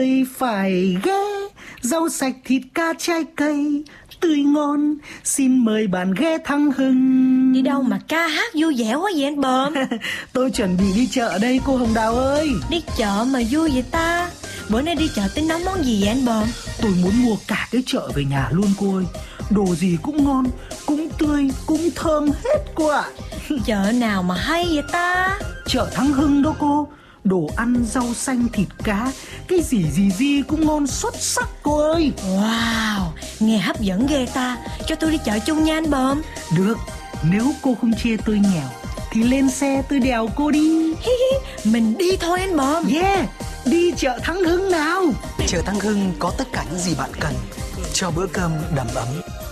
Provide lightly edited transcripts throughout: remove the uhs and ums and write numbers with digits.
Phải ghé, rau sạch thịt cá trái cây tươi ngon, xin mời bạn ghé Thắng Hưng. Đi đâu mà ca hát vui vẻ quá vậy anh Bờm? Tôi chuẩn bị đi chợ đây cô Hồng Đào ơi. Đi chợ mà vui vậy ta? Bữa nay đi chợ tính nấu món gì vậy anh Bờm? Tôi muốn mua cả cái chợ về nhà luôn cô ơi. Đồ gì cũng ngon, cũng tươi, cũng thơm hết cô ạ. Chợ nào mà hay vậy ta? Chợ Thắng Hưng đó cô. Đồ ăn, rau xanh, thịt cá, cái gì cũng ngon xuất sắc cô ơi. Wow, nghe hấp dẫn ghê ta. Cho tôi đi chợ chung nha anh Bờm. Được, nếu cô không chê tôi nghèo thì lên xe tôi đèo cô đi. Mình đi thôi anh Bờm. Yeah, đi chợ Thắng Hưng nào. Chợ Thắng Hưng có tất cả những gì bạn cần cho bữa cơm đầm ấm.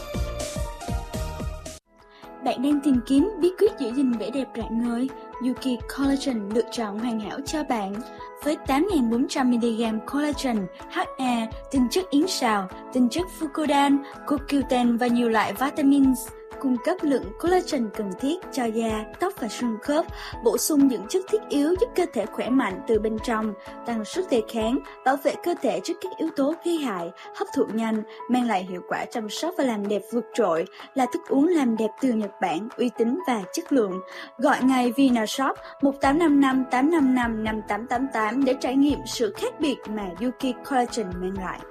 Bạn đang tìm kiếm bí quyết giữ gìn vẻ đẹp rạng ngời? Yuki Collagen lựa chọn hoàn hảo cho bạn. Với 8.400mg collagen, HA, tinh chất yến sào, tinh chất fucodan, CoQ10 và nhiều loại vitamins, cung cấp lượng collagen cần thiết cho da, tóc và xương khớp, bổ sung những chất thiết yếu giúp cơ thể khỏe mạnh từ bên trong, tăng sức đề kháng, bảo vệ cơ thể trước các yếu tố gây hại, hấp thụ nhanh, mang lại hiệu quả chăm sóc và làm đẹp vượt trội, là thức uống làm đẹp từ Nhật Bản, uy tín và chất lượng. Gọi ngay VinaShop 1855 855 5888 để trải nghiệm sự khác biệt mà Yuki Collagen mang lại.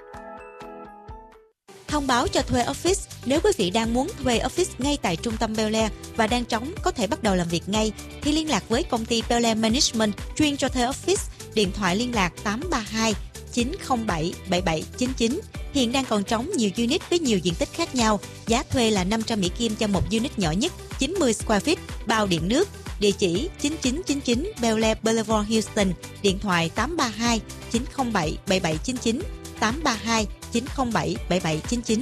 Thông báo cho thuê office. Nếu quý vị đang muốn thuê office ngay tại trung tâm Bel Air và đang trống có thể bắt đầu làm việc ngay, thì liên lạc với công ty Bel Air Management chuyên cho thuê office. Điện thoại liên lạc 832 907 7799. Hiện đang còn trống nhiều unit với nhiều diện tích khác nhau. Giá thuê là 500 Mỹ Kim cho một unit nhỏ nhất, 90 square feet, bao điện nước. Địa chỉ 9999 Bel Air Boulevard, Houston. Điện thoại 832 907 7799. 832 907 7799.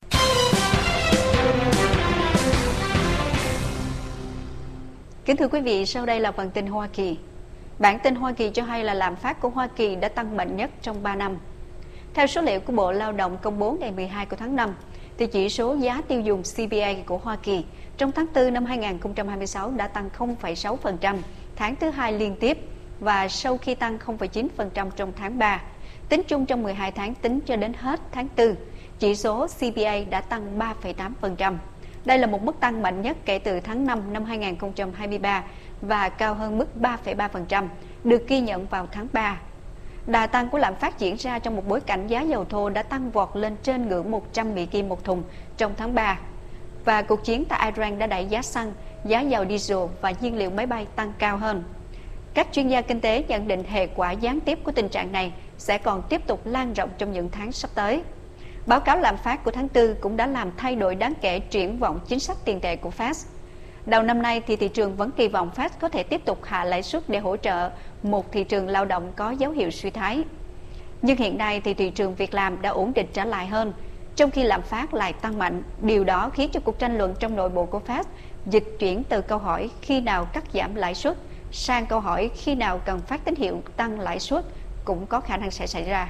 Kính thưa quý vị, sau đây là phần tin Hoa Kỳ. Bản tin Hoa Kỳ cho hay là lạm phát của Hoa Kỳ đã tăng mạnh nhất trong 3 năm. Theo số liệu của Bộ Lao động công bố ngày 12 của tháng 5, thì chỉ số giá tiêu dùng CPI của Hoa Kỳ trong tháng 4 năm 2026 đã tăng 0,6%, tháng thứ hai liên tiếp, và sau khi tăng 0,9% trong tháng 3. Tính chung trong 12 tháng tính cho đến hết tháng 4, chỉ số CPI đã tăng 3,8%. Đây là một mức tăng mạnh nhất kể từ tháng 5 năm 2023 và cao hơn mức 3,3% được ghi nhận vào tháng 3. Đà tăng của lạm phát diễn ra trong một bối cảnh giá dầu thô đã tăng vọt lên trên ngưỡng 100 Mỹ Kim một thùng trong tháng 3. Và cuộc chiến tại Iran đã đẩy giá xăng, giá dầu diesel và nhiên liệu máy bay tăng cao hơn. Các chuyên gia kinh tế nhận định hệ quả gián tiếp của tình trạng này sẽ còn tiếp tục lan rộng trong những tháng sắp tới. Báo cáo lạm phát của tháng 4 cũng đã làm thay đổi đáng kể triển vọng chính sách tiền tệ của Fed. Đầu năm nay thì thị trường vẫn kỳ vọng Fed có thể tiếp tục hạ lãi suất để hỗ trợ một thị trường lao động có dấu hiệu suy thoái. Nhưng hiện nay thì thị trường việc làm đã ổn định trở lại hơn, trong khi lạm phát lại tăng mạnh. Điều đó khiến cho cuộc tranh luận trong nội bộ của Fed dịch chuyển từ câu hỏi khi nào cắt giảm lãi suất sang câu hỏi khi nào cần phát tín hiệu tăng lãi suất cũng có khả năng sẽ xảy ra.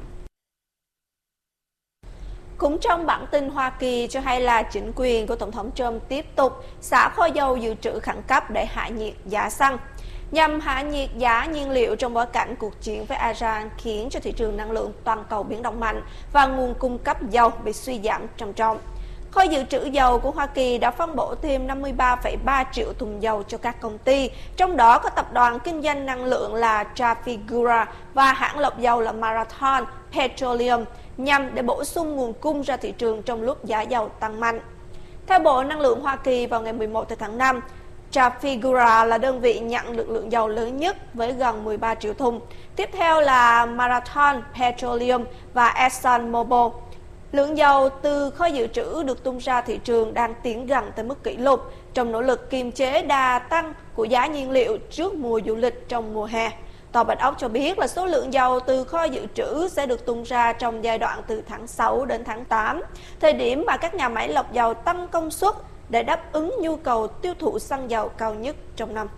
Cũng trong bản tin Hoa Kỳ cho hay là chính quyền của Tổng thống Trump tiếp tục xả kho dầu dự trữ khẩn cấp để hạ nhiệt giá xăng. Nhằm hạ nhiệt giá nhiên liệu trong bối cảnh cuộc chiến với Iran khiến cho thị trường năng lượng toàn cầu biến động mạnh và nguồn cung cấp dầu bị suy giảm trầm trọng. Kho dự trữ dầu của Hoa Kỳ đã phân bổ thêm 53,3 triệu thùng dầu cho các công ty, trong đó có tập đoàn kinh doanh năng lượng là Trafigura và hãng lọc dầu là Marathon Petroleum, nhằm để bổ sung nguồn cung ra thị trường trong lúc giá dầu tăng mạnh. Theo Bộ Năng lượng Hoa Kỳ, vào ngày 11 tháng 5, Trafigura là đơn vị nhận được lượng dầu lớn nhất với gần 13 triệu thùng. Tiếp theo là Marathon Petroleum và ExxonMobil. Lượng dầu từ kho dự trữ được tung ra thị trường đang tiến gần tới mức kỷ lục trong nỗ lực kiềm chế đà tăng của giá nhiên liệu trước mùa du lịch trong mùa hè. Tòa Bạch Ốc cho biết là số lượng dầu từ kho dự trữ sẽ được tung ra trong giai đoạn từ tháng 6 đến tháng 8, thời điểm mà các nhà máy lọc dầu tăng công suất để đáp ứng nhu cầu tiêu thụ xăng dầu cao nhất trong năm.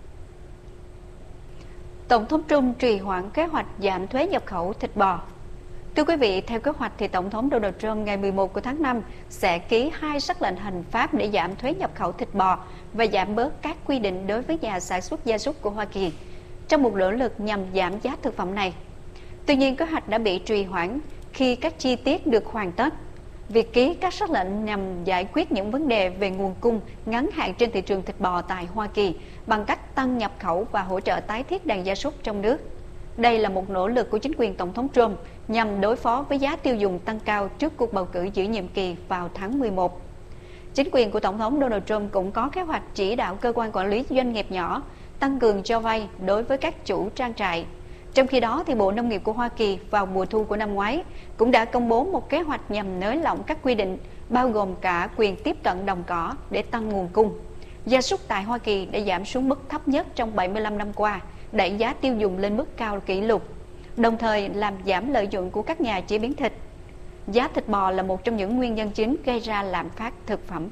Tổng thống Trump trì hoãn kế hoạch giảm thuế nhập khẩu thịt bò. Thưa quý vị, theo kế hoạch thì Tổng thống Donald Trump ngày 11 của tháng 5 sẽ ký 2 sắc lệnh hành pháp để giảm thuế nhập khẩu thịt bò và giảm bớt các quy định đối với nhà sản xuất gia súc của Hoa Kỳ, trong một nỗ lực nhằm giảm giá thực phẩm này. Tuy nhiên, kế hoạch đã bị trì hoãn khi các chi tiết được hoàn tất. Việc ký các sắc lệnh nhằm giải quyết những vấn đề về nguồn cung ngắn hạn trên thị trường thịt bò tại Hoa Kỳ bằng cách tăng nhập khẩu và hỗ trợ tái thiết đàn gia súc trong nước. Đây là một nỗ lực của chính quyền Tổng thống Trump nhằm đối phó với giá tiêu dùng tăng cao trước cuộc bầu cử giữa nhiệm kỳ vào tháng 11. Chính quyền của Tổng thống Donald Trump cũng có kế hoạch chỉ đạo cơ quan quản lý doanh nghiệp nhỏ tăng cường cho vay đối với các chủ trang trại. Trong khi đó, thì Bộ Nông nghiệp của Hoa Kỳ vào mùa thu của năm ngoái cũng đã công bố một kế hoạch nhằm nới lỏng các quy định, bao gồm cả quyền tiếp cận đồng cỏ để tăng nguồn cung. Gia súc tại Hoa Kỳ đã giảm xuống mức thấp nhất trong 75 năm qua, đẩy giá tiêu dùng lên mức cao kỷ lục, đồng thời làm giảm lợi nhuận của các nhà chế biến thịt. Giá thịt bò là một trong những nguyên nhân chính gây ra lạm phát thực phẩm.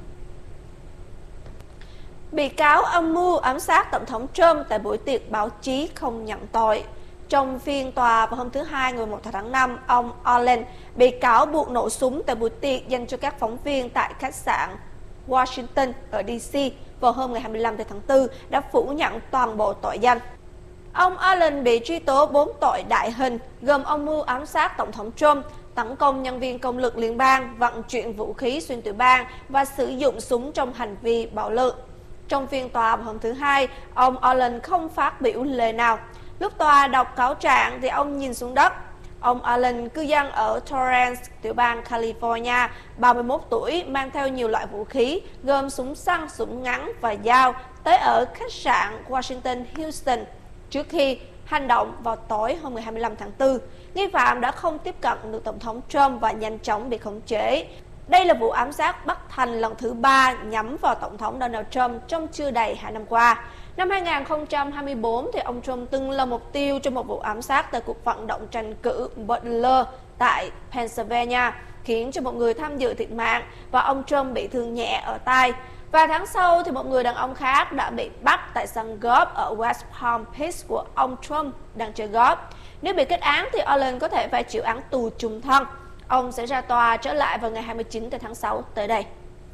Bị cáo âm mưu ám sát Tổng thống Trump tại buổi tiệc báo chí không nhận tội. Trong phiên tòa vào hôm thứ Hai ngày 1 tháng 5, ông Allen, bị cáo buộc nổ súng tại buổi tiệc dành cho các phóng viên tại khách sạn Washington ở DC vào hôm ngày 25 tháng 4, đã phủ nhận toàn bộ tội danh. Ông Allen bị truy tố 4 tội đại hình, gồm âm mưu ám sát Tổng thống Trump, tấn công nhân viên công lực liên bang, vận chuyển vũ khí xuyên tiểu bang và sử dụng súng trong hành vi bạo lực. Trong phiên tòa vào hôm thứ Hai, ông Allen không phát biểu lời nào. Lúc tòa đọc cáo trạng thì ông nhìn xuống đất. Ông Allen, cư dân ở Torrance, tiểu bang California, 31 tuổi, mang theo nhiều loại vũ khí, gồm súng săn, súng ngắn và dao, tới ở khách sạn Washington Houston. Trước khi hành động vào tối hôm 25 tháng 4, nghi phạm đã không tiếp cận được Tổng thống Trump và nhanh chóng bị khống chế. Đây là vụ ám sát bất thành lần thứ 3 nhắm vào Tổng thống Donald Trump trong chưa đầy 2 năm qua. Năm 2024, thì ông Trump từng là mục tiêu trong một vụ ám sát tại cuộc vận động tranh cử Butler tại Pennsylvania, khiến cho một người tham dự thiệt mạng và ông Trump bị thương nhẹ ở tai. Và tháng sau, thì một người đàn ông khác đã bị bắt tại sân golf ở West Palm Beach của ông Trump đang chơi golf. Nếu bị kết án, thì Allen có thể phải chịu án tù chung thân. Ông sẽ ra tòa trở lại vào ngày 29 tháng 6 tới đây.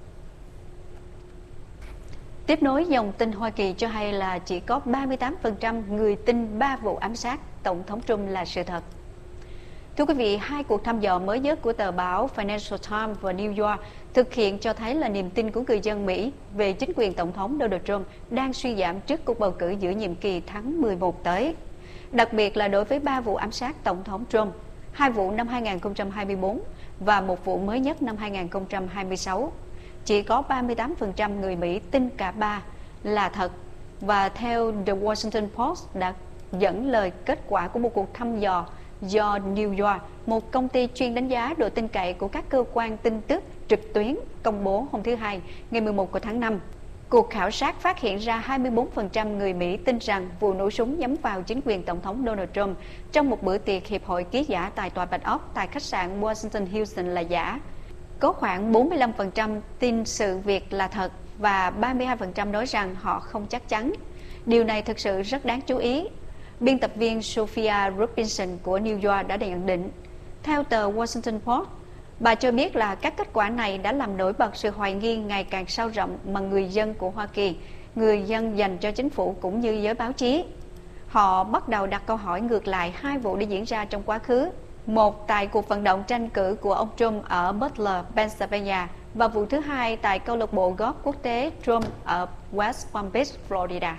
Tiếp nối dòng tin Hoa Kỳ cho hay là chỉ có 38% người tin 3 vụ ám sát Tổng thống Trump là sự thật. Thưa quý vị, 2 cuộc thăm dò mới nhất của tờ báo Financial Times và New York thực hiện cho thấy là niềm tin của người dân Mỹ về chính quyền Tổng thống Donald Trump đang suy giảm trước cuộc bầu cử giữa nhiệm kỳ tháng 11 tới. Đặc biệt là đối với 3 vụ ám sát Tổng thống Trump, 2 vụ năm 2024 và một vụ mới nhất năm 2026. Chỉ có 38% người Mỹ tin cả 3 là thật. Và theo The Washington Post đã dẫn lời kết quả của một cuộc thăm dò do New York, một công ty chuyên đánh giá độ tin cậy của các cơ quan tin tức trực tuyến, công bố hôm thứ Hai, ngày 11 của tháng 5. Cuộc khảo sát phát hiện ra 24% người Mỹ tin rằng vụ nổ súng nhắm vào chính quyền Tổng thống Donald Trump trong một bữa tiệc Hiệp hội Ký giả tại Tòa Bạch Ốc tại khách sạn Washington Houston là giả. Có khoảng 45% tin sự việc là thật và 32% nói rằng họ không chắc chắn. Điều này thực sự rất đáng chú ý. Biên tập viên Sophia Robinson của New York đã nhận định. Theo tờ Washington Post, bà cho biết là các kết quả này đã làm nổi bật sự hoài nghi ngày càng sâu rộng mà người dân của Hoa Kỳ, người dân dành cho chính phủ cũng như giới báo chí. Họ bắt đầu đặt câu hỏi ngược lại 2 vụ đã diễn ra trong quá khứ. Một tại cuộc vận động tranh cử của ông Trump ở Butler, Pennsylvania và vụ thứ 2 tại câu lạc bộ golf quốc tế Trump ở West Palm Beach, Florida.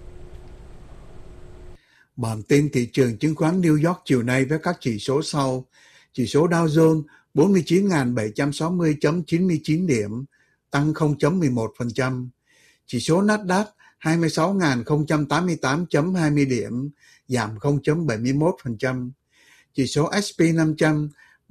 Bản tin thị trường chứng khoán New York chiều nay với các chỉ số sau. Chỉ số Dow Jones 49.760.99 điểm, tăng 0.11%. Chỉ số Nasdaq 26.088.20 điểm, giảm 0.71%. Chỉ số S&P 500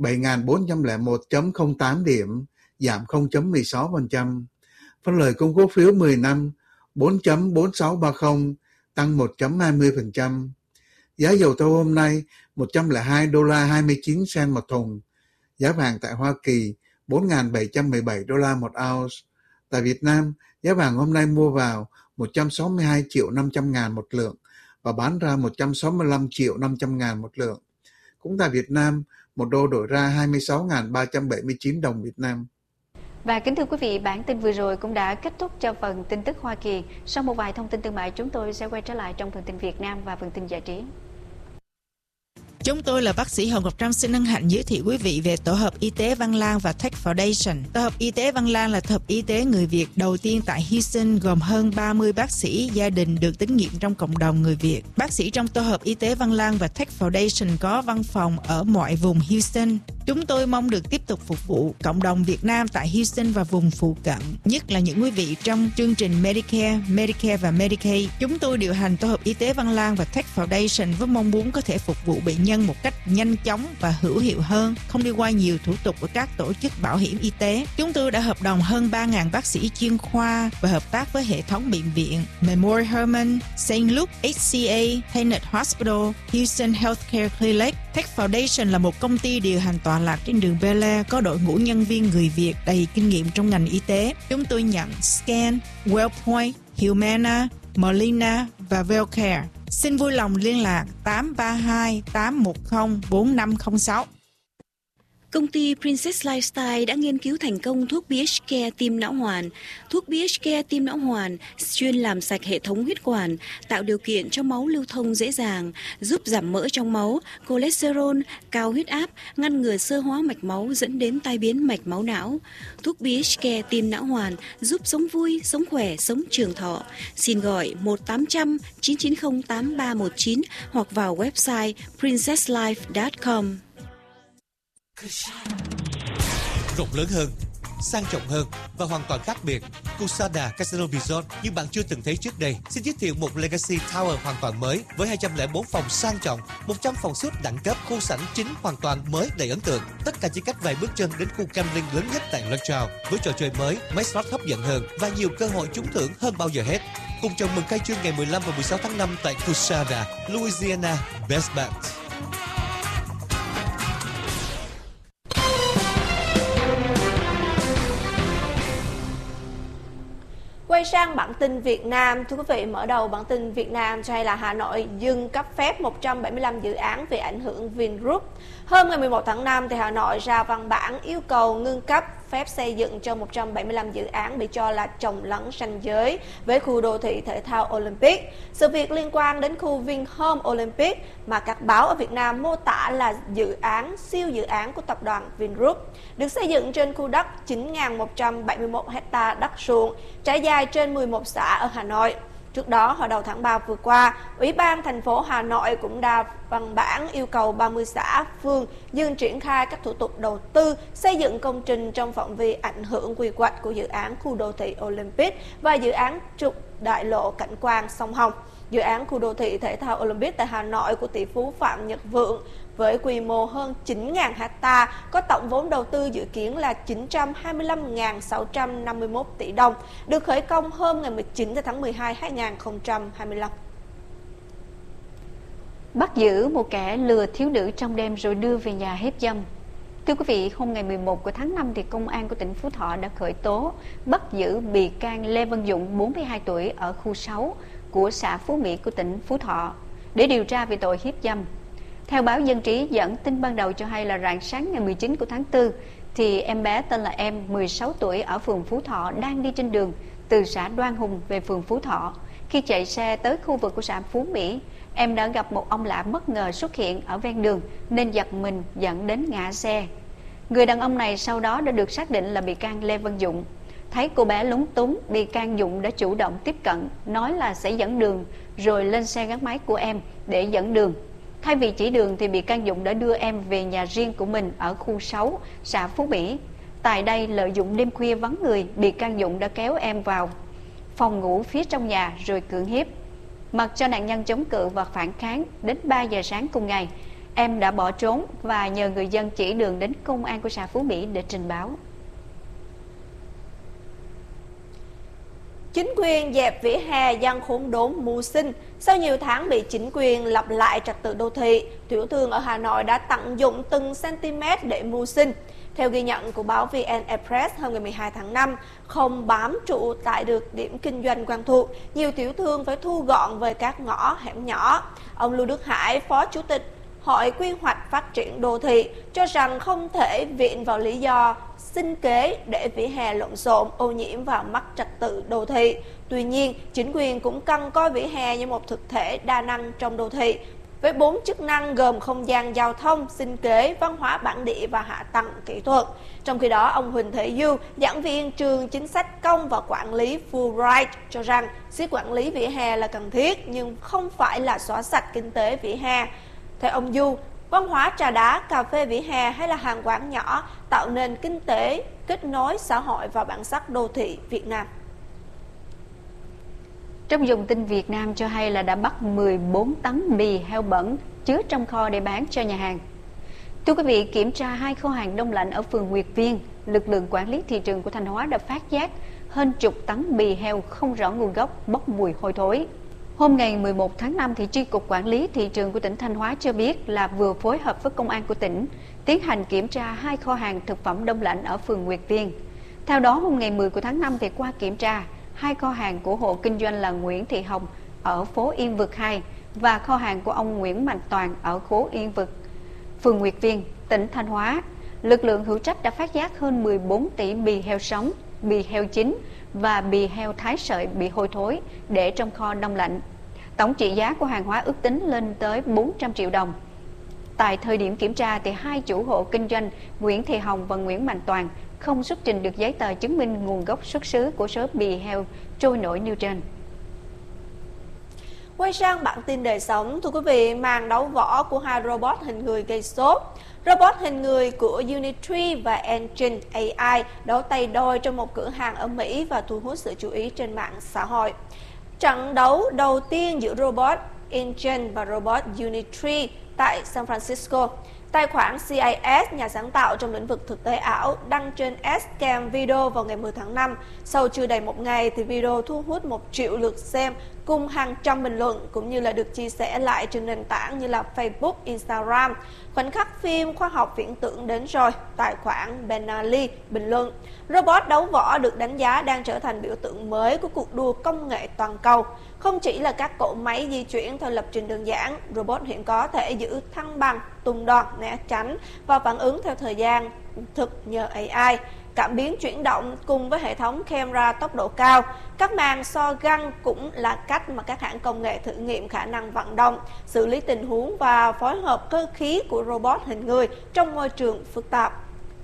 7.401.08 điểm, giảm 0.16%. Phân lời công cổ phiếu 10 năm 4.4630, tăng 1.20%. Giá dầu thô hôm nay $102.29 một thùng. Giá vàng tại Hoa Kỳ $4.717 một ounce. Tại Việt Nam, giá vàng hôm nay mua vào 162.500.000 một lượng và bán ra 165.500.000 một lượng. Cũng tại Việt Nam, 1 đô đổi ra 26.379 đồng Việt Nam. Và kính thưa quý vị, bản tin vừa rồi cũng đã kết thúc cho phần tin tức Hoa Kỳ. Sau một vài thông tin thương mại, chúng tôi sẽ quay trở lại trong phần tin Việt Nam và phần tin giải trí. Chúng tôi là bác sĩ Hồng Ngọc Trâm xin hân hạnh giới thiệu quý vị về Tổ hợp Y tế Văn Lang và Tech Foundation. Tổ hợp Y tế Văn Lang là tổ hợp y tế người Việt đầu tiên tại Houston, gồm hơn 30 bác sĩ gia đình được tín nhiệm trong cộng đồng người Việt. Bác sĩ trong Tổ hợp Y tế Văn Lang và Tech Foundation có văn phòng ở mọi vùng Houston. Chúng tôi mong được tiếp tục phục vụ cộng đồng Việt Nam tại Houston và vùng phụ cận, nhất là những quý vị trong chương trình Medicare và Medicaid. Chúng tôi điều hành Tổ hợp Y tế Văn Lang và Tech Foundation với mong muốn có thể phục vụ bệnh nhân một cách nhanh chóng và hữu hiệu hơn, không đi qua nhiều thủ tục của các tổ chức bảo hiểm y tế. Chúng tôi đã hợp đồng hơn 3.000 bác sĩ chuyên khoa và hợp tác với hệ thống bệnh viện Memorial Hermann, St. Luke, HCA, Tenet Hospital, Houston Healthcare Clinic. Tech Foundation là một công ty điều hành tọa lạc trên đường Bel Air, có đội ngũ nhân viên người Việt đầy kinh nghiệm trong ngành y tế. Chúng tôi nhận Scan, WellPoint, Humana, Molina và Wellcare. Xin vui lòng liên lạc 832-810-4506. Công ty Princess Lifestyle đã nghiên cứu thành công thuốc BHCare tim não hoàn. Thuốc BHCare tim não hoàn chuyên làm sạch hệ thống huyết quản, tạo điều kiện cho máu lưu thông dễ dàng, giúp giảm mỡ trong máu, cholesterol, cao huyết áp, ngăn ngừa xơ hóa mạch máu dẫn đến tai biến mạch máu não. Thuốc BHCare tim não hoàn giúp sống vui, sống khỏe, sống trường thọ. Xin gọi 1-800-990-8319 hoặc vào website princesslife.com. Rộng lớn hơn, sang trọng hơn và hoàn toàn khác biệt. Kusada Casino Resort như bạn chưa từng thấy trước đây xin giới thiệu một Legacy Tower hoàn toàn mới với 204 phòng sang trọng, 100 phòng suite đẳng cấp, khu sảnh chính hoàn toàn mới đầy ấn tượng. Tất cả chỉ cách vài bước chân đến khu gambling lớn nhất tại Lake với trò chơi mới, máy slot hấp dẫn hơn và nhiều cơ hội trúng thưởng hơn bao giờ hết. Cùng chào mừng khai trương ngày 15 và 16 tháng 5 tại Kusada, Louisiana. Best Bet. Quay sang bản tin Việt Nam, thưa quý vị, mở đầu bản tin Việt Nam cho hay là Hà Nội dừng cấp phép 175 dự án vì ảnh hưởng Vingroup. Hôm ngày 11 tháng 5, thì Hà Nội ra văn bản yêu cầu ngưng cấp phép xây dựng cho 175 dự án bị cho là chồng lấn ranh giới với khu đô thị thể thao Olympic. Sự việc liên quan đến khu Vinhome Olympic mà các báo ở Việt Nam mô tả là siêu dự án của tập đoàn Vingroup, được xây dựng trên khu đất 9.171 ha đất ruộng, trải dài trên 11 xã ở Hà Nội. Trước đó, hồi đầu tháng 3 vừa qua, Ủy ban thành phố Hà Nội cũng đã văn bản yêu cầu 30 xã, phường dừng triển khai các thủ tục đầu tư xây dựng công trình trong phạm vi ảnh hưởng quy hoạch của dự án khu đô thị Olympic và dự án trục đại lộ cảnh quan sông Hồng. Dự án khu đô thị thể thao Olympic tại Hà Nội của tỷ phú Phạm Nhật Vượng với quy mô hơn 9.000 ha, có tổng vốn đầu tư dự kiến là 925.651 tỷ đồng, được khởi công hôm ngày 19 tháng 12 2025. Bắt giữ một kẻ lừa thiếu nữ trong đêm rồi đưa về nhà hiếp dâm. Thưa quý vị, hôm ngày 11 của tháng 5 thì Công an của tỉnh Phú Thọ đã khởi tố, bắt giữ bị can Lê Văn Dũng, 42 tuổi, ở khu 6 của xã Phú Mỹ của tỉnh Phú Thọ để điều tra về tội hiếp dâm. Theo báo Dân Trí dẫn tin ban đầu cho hay là rạng sáng ngày 19 của tháng 4 thì em bé tên là Em, 16 tuổi, ở phường Phú Thọ đang đi trên đường từ xã Đoan Hùng về phường Phú Thọ. Khi chạy xe tới khu vực của xã Phú Mỹ, em đã gặp một ông lạ bất ngờ xuất hiện ở ven đường nên giật mình dẫn đến ngã xe. Người đàn ông này sau đó đã được xác định là bị can Lê Văn Dũng. Thấy cô bé lúng túng, bị can Dũng đã chủ động tiếp cận, nói là sẽ dẫn đường rồi lên xe gắn máy của em để dẫn đường. Thay vì chỉ đường thì bị can Dũng đã đưa em về nhà riêng của mình ở khu 6, xã Phú Mỹ. Tại đây, lợi dụng đêm khuya vắng người, bị can Dũng đã kéo em vào phòng ngủ phía trong nhà rồi cưỡng hiếp. Mặc cho nạn nhân chống cự và phản kháng, đến 3 giờ sáng cùng ngày, em đã bỏ trốn và nhờ người dân chỉ đường đến công an của xã Phú Mỹ để trình báo. Chính quyền dẹp vỉa hè dân khốn đốn mưu sinh. Sau nhiều tháng bị chính quyền lập lại trật tự đô thị, tiểu thương ở Hà Nội đã tận dụng từng cm để mưu sinh. Theo ghi nhận của báo VN Express hôm ngày 12 tháng 5, không bám trụ tại được điểm kinh doanh quen thuộc, nhiều tiểu thương phải thu gọn về các ngõ hẻm nhỏ. Ông Lưu Đức Hải, Phó Chủ tịch Hội Quy hoạch Phát triển Đô thị, cho rằng không thể viện vào lý do sinh kế để vỉa hè lộn xộn, ô nhiễm và mất trật tự đô thị. Tuy nhiên, chính quyền cũng cần coi vỉa hè như một thực thể đa năng trong đô thị. với 4 chức năng gồm không gian giao thông, sinh kế, văn hóa bản địa và hạ tầng kỹ thuật. Trong khi đó, ông Huỳnh Thế Du, giảng viên trường chính sách công và quản lý Fulbright cho rằng siết quản lý vỉa hè là cần thiết nhưng không phải là xóa sạch kinh tế vỉa hè. Theo ông Du, văn hóa trà đá, cà phê vỉa hè hay là hàng quán nhỏ tạo nên kinh tế, kết nối xã hội và bản sắc đô thị Việt Nam. Trong dòng tin Việt Nam cho hay là đã bắt 14 tấn bì heo bẩn chứa trong kho để bán cho nhà hàng. Thưa quý vị, kiểm tra 2 kho hàng đông lạnh ở phường Nguyệt Viên, lực lượng quản lý thị trường của Thanh Hóa đã phát giác hơn chục tấn bì heo không rõ nguồn gốc bốc mùi hôi thối. Hôm ngày 11 tháng 5, thì Chi cục Quản lý Thị trường của tỉnh Thanh Hóa cho biết là vừa phối hợp với Công an của tỉnh tiến hành kiểm tra 2 kho hàng thực phẩm đông lạnh ở phường Nguyệt Viên. Theo đó, hôm ngày 10 của tháng 5, thì qua kiểm tra 2 kho hàng của hộ kinh doanh là Nguyễn Thị Hồng ở phố Yên Vực 2 và kho hàng của ông Nguyễn Mạnh Toàn ở phố Yên Vực, phường Nguyệt Viên, tỉnh Thanh Hóa, lực lượng hữu trách đã phát giác hơn 14 tỷ bì heo sống, bì heo chín và bì heo thái sợi bị hôi thối để trong kho đông lạnh. Tổng trị giá của hàng hóa ước tính lên tới 400 triệu đồng. Tại thời điểm kiểm tra, thì 2 chủ hộ kinh doanh Nguyễn Thị Hồng và Nguyễn Mạnh Toàn không xuất trình được giấy tờ chứng minh nguồn gốc xuất xứ của số bì heo trôi nổi nêu trên. Quay sang bản tin đời sống, thưa quý vị, màn đấu võ của 2 robot hình người gây sốt. Robot hình người của Unitree và Engine AI đấu tay đôi trong một cửa hàng ở Mỹ và thu hút sự chú ý trên mạng xã hội. Trận đấu đầu tiên giữa robot Engine và robot Unitree tại San Francisco. Tài khoản CIS, nhà sáng tạo trong lĩnh vực thực tế ảo, đăng trên Scam Video vào ngày 10 tháng 5. Sau chưa đầy một ngày, thì video thu hút 1 triệu lượt xem cùng hàng trăm bình luận, cũng như là được chia sẻ lại trên nền tảng như là Facebook, Instagram. Khoảnh khắc phim khoa học viễn tưởng đến rồi, tài khoản Benali bình luận. Robot đấu võ được đánh giá đang trở thành biểu tượng mới của cuộc đua công nghệ toàn cầu. Không chỉ là các cỗ máy di chuyển theo lập trình đơn giản, robot hiện có thể giữ thăng bằng, tung đòn, né tránh và phản ứng theo thời gian thực nhờ AI. Cảm biến chuyển động cùng với hệ thống camera tốc độ cao. Các màn so găng cũng là cách mà các hãng công nghệ thử nghiệm khả năng vận động, xử lý tình huống và phối hợp cơ khí của robot hình người trong môi trường phức tạp.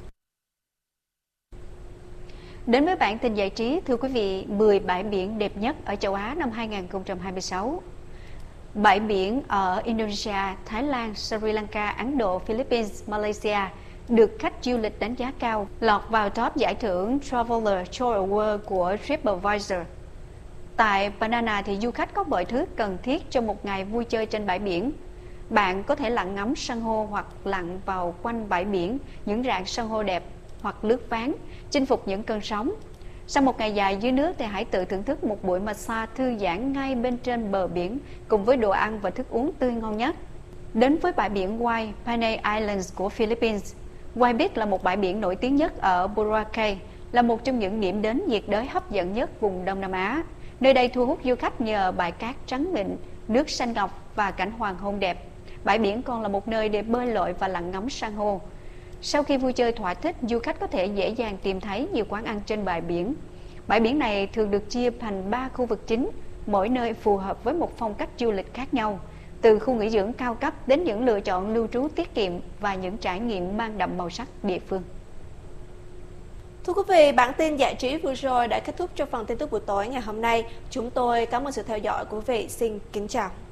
Đến với bản tin giải trí, thưa quý vị, 10 bãi biển đẹp nhất ở châu Á năm 2026. Bãi biển ở Indonesia, Thái Lan, Sri Lanka, Ấn Độ, Philippines, Malaysia được khách du lịch đánh giá cao, lọt vào top giải thưởng Traveler Choice Award của TripAdvisor. Tại Banana, thì du khách có mọi thứ cần thiết cho một ngày vui chơi trên bãi biển. Bạn có thể lặn ngắm san hô hoặc lặn vào quanh bãi biển, những rạn san hô đẹp, hoặc lướt ván, chinh phục những cơn sóng. Sau một ngày dài dưới nước, thì hãy tự thưởng thức một buổi massage thư giãn ngay bên trên bờ biển cùng với đồ ăn và thức uống tươi ngon nhất. Đến với bãi biển White, Panay Islands của Philippines. White Beach là một bãi biển nổi tiếng nhất ở Boracay, là một trong những điểm đến nhiệt đới hấp dẫn nhất vùng Đông Nam Á. Nơi đây thu hút du khách nhờ bãi cát trắng mịn, nước xanh ngọc và cảnh hoàng hôn đẹp. Bãi biển còn là một nơi để bơi lội và lặn ngắm san hô. Sau khi vui chơi thỏa thích, du khách có thể dễ dàng tìm thấy nhiều quán ăn trên bãi biển. Bãi biển này thường được chia thành 3 khu vực chính, mỗi nơi phù hợp với một phong cách du lịch khác nhau, từ khu nghỉ dưỡng cao cấp đến những lựa chọn lưu trú tiết kiệm và những trải nghiệm mang đậm màu sắc địa phương. Thưa quý vị, bản tin giải trí vừa rồi đã kết thúc cho phần tin tức buổi tối ngày hôm nay. Chúng tôi cảm ơn sự theo dõi của quý vị. Xin kính chào.